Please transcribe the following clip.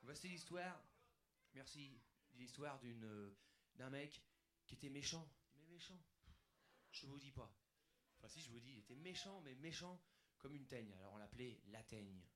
C'est l'histoire, merci, l'histoire d'un mec qui était méchant, mais méchant. Je vous dis pas. Enfin si, je vous dis, il était méchant, mais méchant comme une teigne. Alors on l'appelait la teigne.